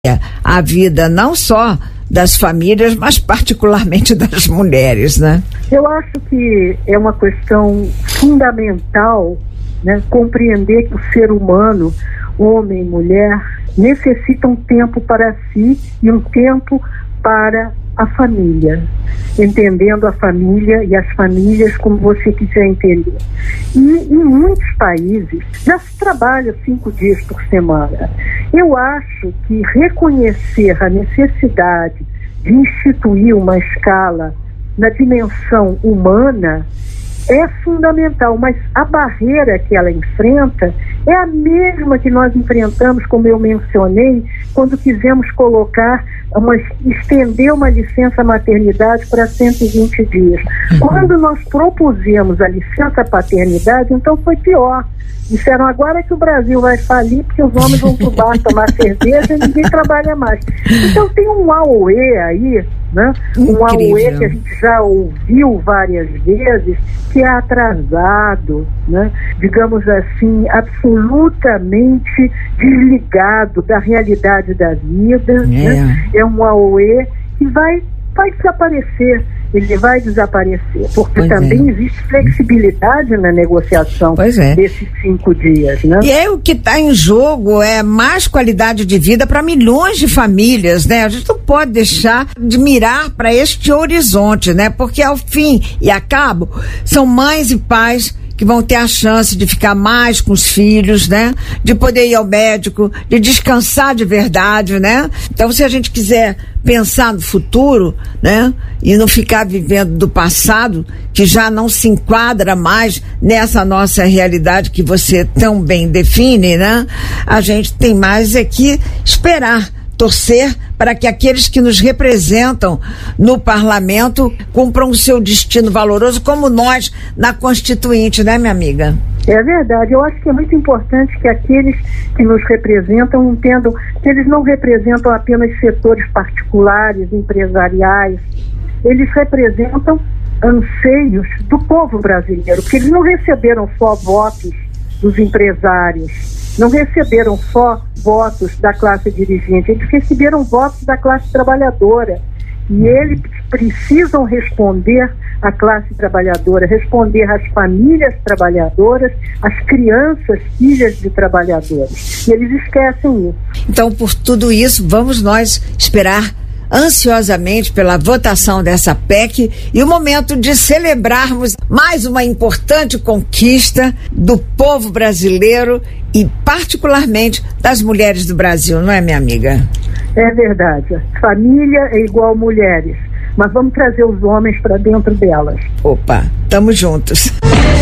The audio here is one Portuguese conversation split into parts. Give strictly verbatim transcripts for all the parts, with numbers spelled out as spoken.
a vida não só das famílias, mas particularmente das mulheres, né? Eu acho que é uma questão fundamental, né, compreender que o ser humano, homem e mulher, necessitam um tempo para si e um tempo para a família, entendendo a família e as famílias como você quiser entender. E em muitos países já se trabalha cinco dias por semana. Eu acho que reconhecer a necessidade de instituir uma escala na dimensão humana é fundamental, mas a barreira que ela enfrenta é a mesma que nós enfrentamos, como eu mencionei, quando quisemos colocar uma, estender uma licença maternidade para cento e vinte dias. Uhum. Quando nós propusemos a licença paternidade, então foi pior. Disseram agora que o Brasil vai falir porque os homens vão para o bar tomar cerveja e ninguém trabalha mais. Então tem um auê aí, né? Um auê que a gente já ouviu várias vezes, que é atrasado, né? Digamos assim, absolutamente desligado da realidade da vida. É, né? É um auê que vai, vai desaparecer. Ele vai desaparecer, porque pois também é. existe flexibilidade na negociação é. desses cinco dias, né? E aí o que está em jogo é mais qualidade de vida para milhões de famílias, né? A gente não pode deixar de mirar para este horizonte, né? Porque ao fim e a cabo, são mães e pais que vão ter a chance de ficar mais com os filhos, né? De poder ir ao médico, de descansar de verdade, né? Então, se a gente quiser pensar no futuro, né? E não ficar vivendo do passado, que já não se enquadra mais nessa nossa realidade que você tão bem define, né? A gente tem mais é que esperar, torcer para que aqueles que nos representam no parlamento cumpram o seu destino valoroso, como nós na Constituinte, né, minha amiga? É verdade. Eu acho que é muito importante que aqueles que nos representam entendam que eles não representam apenas setores particulares, empresariais. Eles representam anseios do povo brasileiro, porque eles não receberam só votos dos empresários, não receberam só votos da classe dirigente, eles receberam votos da classe trabalhadora. E eles precisam responder à classe trabalhadora, responder às famílias trabalhadoras, às crianças, filhas de trabalhadores. E eles esquecem isso. Então, por tudo isso, vamos nós esperar ansiosamente pela votação dessa P E C e o momento de celebrarmos mais uma importante conquista do povo brasileiro e particularmente das mulheres do Brasil, não é, minha amiga? É verdade. Família é igual mulheres, mas vamos trazer os homens para dentro delas. Opa, tamo juntos.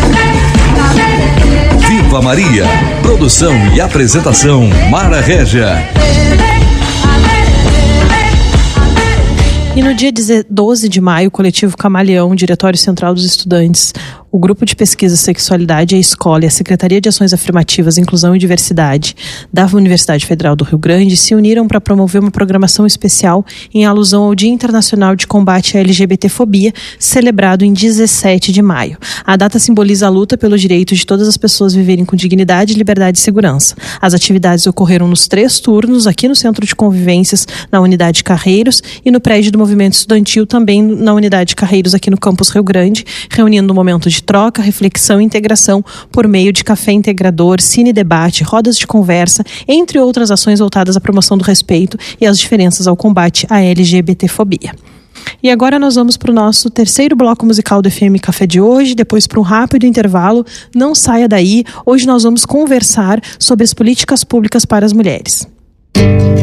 Viva Maria, produção e apresentação Mara Régia. E no dia doze de maio, o coletivo Camaleão, Diretório Central dos Estudantes, o Grupo de Pesquisa Sexualidade e a Escola e a Secretaria de Ações Afirmativas, Inclusão e Diversidade da Universidade Federal do Rio Grande se uniram para promover uma programação especial em alusão ao Dia Internacional de Combate à LGBTfobia, celebrado em dezessete de maio. A data simboliza a luta pelo direito de todas as pessoas viverem com dignidade, liberdade e segurança. As atividades ocorreram nos três turnos, aqui no Centro de Convivências, na Unidade Carreiros, e no prédio do Movimento Estudantil, também na Unidade Carreiros, aqui no Campus Rio Grande, reunindo um momento de troca, reflexão e integração por meio de café integrador, cine debate, rodas de conversa, entre outras ações voltadas à promoção do respeito e às diferenças ao combate à LGBTfobia. E agora nós vamos para o nosso terceiro bloco musical do F M Café de hoje, depois para um rápido intervalo. Não saia daí, hoje nós vamos conversar sobre as políticas públicas para as mulheres.